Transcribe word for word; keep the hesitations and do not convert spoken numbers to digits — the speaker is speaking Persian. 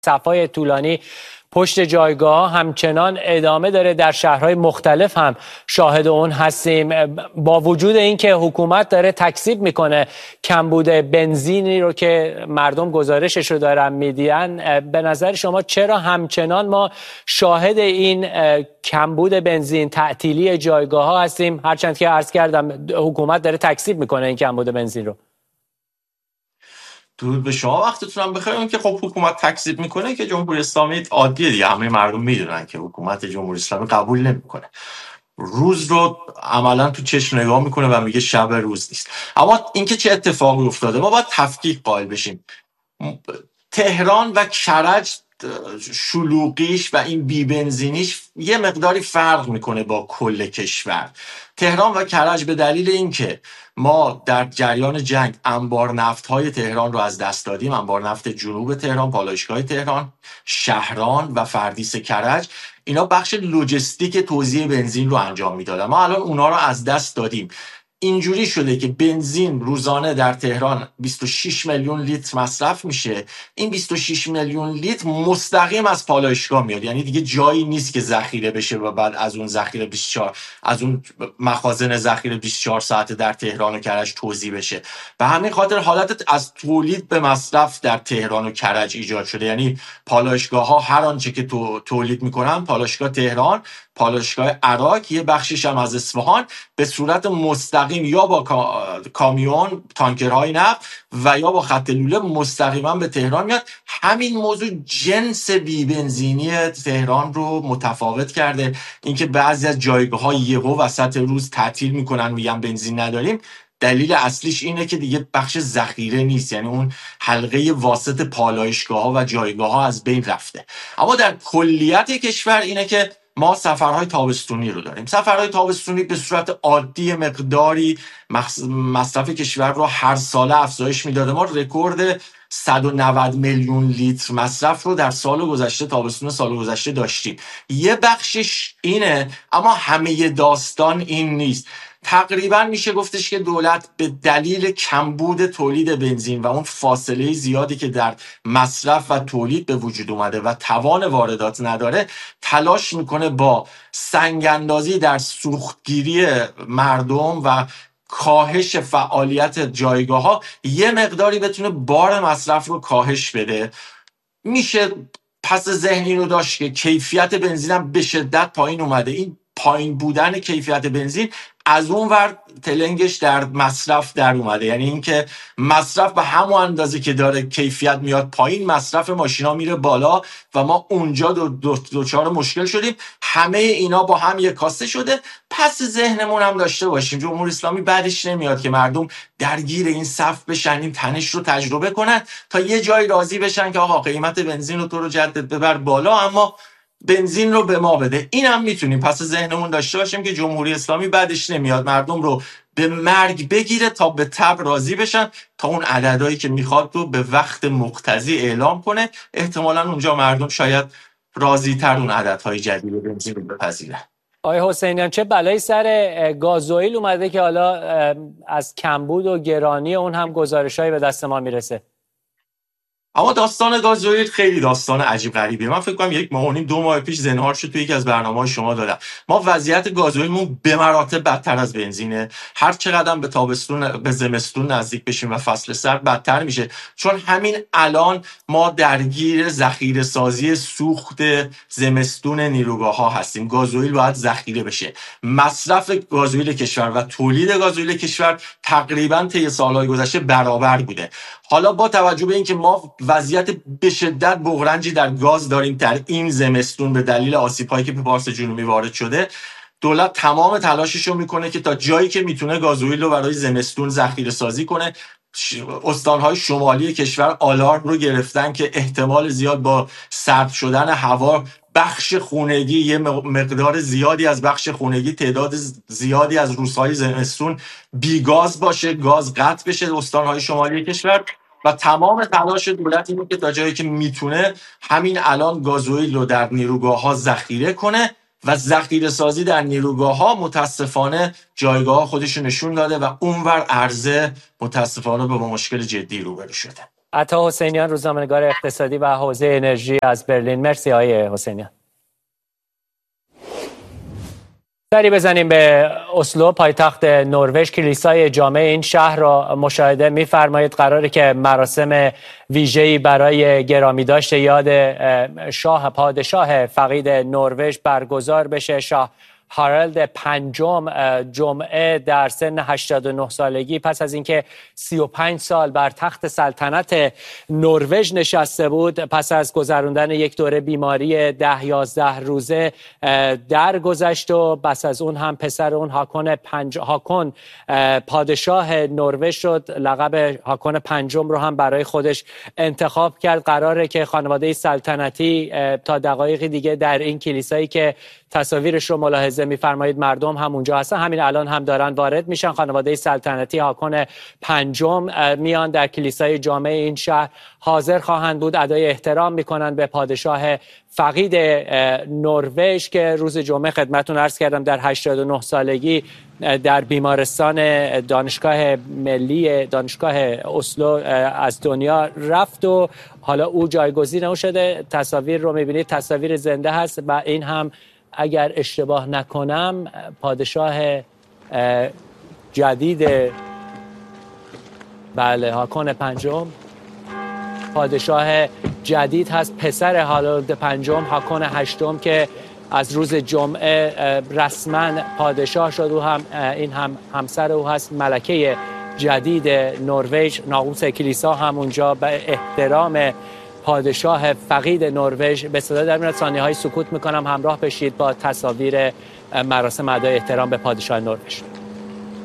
صفای طولانی پشت جایگاه همچنان ادامه داره. در شهرهای مختلف هم شاهد اون هستیم. با وجود اینکه حکومت داره تکذیب میکنه کمبود بنزینی رو که مردم گزارشش رو دارن میدین، به نظر شما چرا همچنان ما شاهد این کمبود بنزین، تعطیلی جایگاه ها هستیم، هرچند که عرض کردم حکومت داره تکذیب میکنه این کمبود بنزین رو؟ درود به شما، وقتتون بخیر. اون که خب حکومت تکذیب میکنه که جمهوری اسلامی عادیه دیگه، همه مردم میدونن که حکومت جمهوری اسلامی قبول نمیکنه، روز رو عملا تو چشم نگاه میکنه و میگه شب روز نیست. اما اینکه چه اتفاقی افتاده ما باید تفکیک قائل بشیم. تهران و کرج شلوغیش و این بی بنزینیش یه مقداری فرق میکنه با کل کشور. تهران و کرج به دلیل اینکه ما در جریان جنگ انبار نفت های تهران رو از دست دادیم، انبار نفت جنوب تهران، پالایشگاه تهران، شهران و فردیس کرج، اینا بخش لوجستیک توزیع بنزین رو انجام میدادن. ما الان اونا رو از دست دادیم. اینجوری شده که بنزین روزانه در تهران بیست و شش میلیون لیتر مصرف میشه. این بیست و شش میلیون لیتر مستقیم از پالایشگاه میاد، یعنی دیگه جایی نیست که ذخیره بشه و بعد از اون ذخیره بیست و چهار از اون مخازن ذخیره بیست و چهار ساعته در تهران و کرج توزیع بشه. به همین خاطر حالت از تولید به مصرف در تهران و کرج ایجاد شده، یعنی پالایشگاه ها هر آنچه که تو تولید میکنن، پالایشگاه تهران، پالایشگاه عراق، یه بخشش هم از اصفهان، به صورت مستقیم یا با کامیون تانکرهای نفت و یا با خط لوله مستقیما به تهران میاد. همین موضوع جنس بی بنزینی تهران رو متفاوت کرده. اینکه بعضی از جایگاه‌ها یهو وسط روز تعطیل میکنن، میگن بنزین نداریم، دلیل اصلیش اینه که دیگه بخش ذخیره نیست، یعنی اون حلقه واسط پالایشگاه‌ها و جایگاه‌ها از بین رفته. اما در کلیت کشور اینه که ما سفرهای تابستونی رو داریم. سفرهای تابستونی به صورت عادی مقداری مصرف کشور رو هر ساله افزایش میداده. ما رکورد صد و نود میلیون لیتر مصرف رو در سال گذشته، تابستون سال گذشته داشتیم. یه بخشش اینه، اما همه داستان این نیست. تقریبا میشه گفتش که دولت به دلیل کمبود تولید بنزین و اون فاصله زیادی که در مصرف و تولید به وجود اومده و توان واردات نداره، تلاش میکنه با سنگ‌اندازی در سوختگیری مردم و کاهش فعالیت جایگاه ها یه مقداری بتونه بار مصرف رو کاهش بده. میشه پس ذهنی رو داشت که کیفیت بنزین هم به شدت پایین اومده. این پایین بودن کیفیت بنزین از اون ور تلنگش در مصرف در اومده، یعنی اینکه مصرف به همون اندازه که داره کیفیت میاد پایین، مصرف ماشینا میره بالا و ما اونجا دو دو دوچار مشکل شدیم. همه اینا با هم یک کاسه شده. پس ذهنمون هم داشته باشیم جمهوری اسلامی بعدش نمیاد که مردم درگیر این صف بشن، این تنش رو تجربه کنن تا یه جای راضی بشن که آقا قیمت بنزین رو تو رو جدد ببر بالا، اما بنزین رو به ما بده. این هم میتونیم پس ذهنمون داشته باشیم که جمهوری اسلامی بعدش نمیاد مردم رو به مرگ بگیره تا به تبع راضی بشن، تا اون عددهایی که میخواد رو به وقت مقتضی اعلام کنه. احتمالاً اونجا مردم شاید راضی تر اون عددهای جدید بنزین رو بپذیرن. آقای حسینیان، چه بلایی سر گازوئیل اومده که حالا از کمبود و گرانی اون هم گزارش‌هایی به دست ما میرسه؟ اما داستان گازوئیل خیلی داستان عجیب غریبیه. من فکر کنم یک ماه و نیم دو ماه پیش زنهار شد تو یکی از برنامه‌های شما دادم. ما وضعیت گازوئیلمون به مراتب بدتر از بنزینه. هر چقدر به تابستون به زمستون نزدیک بشیم و فصل سرد بدتر میشه، چون همین الان ما درگیر ذخیره سازی سوخت زمستون نیروگاه‌ها هستیم. گازوئیل باید ذخیره بشه. مصرف گازوئیل کشور و تولید گازوئیل کشور تقریبا طی سال‌های گذشته برابر بوده. حالا با توجه به اینکه ما وضعیت به شدت بغرنجی در گاز داریم در این زمستون به دلیل آسیب‌هایی که به پارس جنوبی وارد شده، دولت تمام تلاشش رو میکنه که تا جایی که میتونه گازوئیل رو برای زمستون ذخیره سازی کنه. استان‌های شمالی کشور آلارم رو گرفتن که احتمال زیاد با سرد شدن هوا بخش خونگی، یه مقدار زیادی از بخش خونگی، تعداد زیادی از روزهای زمستون بیگاز باشه، گاز قطع بشه استان‌های شمالی کشور. و تمام تلاش دولت اینه که تا جایی که میتونه همین الان گازوئیل رو در نیروگاه‌ها ذخیره کنه و ذخیره سازی در نیروگاه‌ها متاسفانه جایگاه خودش رو نشون داده و اونور عرضه متاسفانه با مشکل جدی روبرو شده. عطا حسینیان، روزنامه‌نگار اقتصادی و حوزه انرژی از برلین. مرسی آقای حسینیان. سری بزنیم به اسلو، پایتخت نروژ. کلیسای جامع این شهر را مشاهده می‌فرمایید. قراره که مراسم ویژه‌ای برای گرامی داشته یاد شاه پادشاه فقید نروژ برگزار بشه. شاه هارالد پنجم جمعه در سن هشتاد و نه سالگی پس از اینکه سی و پنج سال بر تخت سلطنت نروژ نشسته بود، پس از گذراندن یک دوره بیماری ده یازده روزه درگذشت و پس از اون هم پسر اون هاکون پنج هاکون پادشاه نروژ شد. لقب هاکون پنجم رو هم برای خودش انتخاب کرد. قراره که خانواده سلطنتی تا دقایقی دیگه در این کلیسایی که تصاویرش رو ملاحظه می‌فرمایید مردم هم اونجا هستن، همین الان هم دارن وارد میشن. خانواده سلطنتی هاکون پنجم میان در کلیسای جامع این شهر حاضر خواهند بود، ادای احترام میکنن به پادشاه فقید نروژ که روز جمعه خدمتتون عرض کردم در هشتاد و نه سالگی در بیمارستان دانشگاه ملی دانشگاه اسلو از دنیا رفت و حالا او جایگزین او شده. تصاویر رو میبینید، تصاویر زنده هست و این هم اگر اشتباه نکنم پادشاه جدید بله هاکون پنجم پادشاه جدید هست. پسر هارالد پنجم هاکون هشتم که از روز جمعه رسما پادشاه شد، او هم این هم همسر او هست، ملکه جدید نروژ. ناقوس کلیسا هم اونجا به احترام پادشاه فقید نروژ به صدا در میاد. ثانیه‌های سکوت میکنم، همراه بشید با تصاویر مراسم ادای احترام به پادشاه نروژ.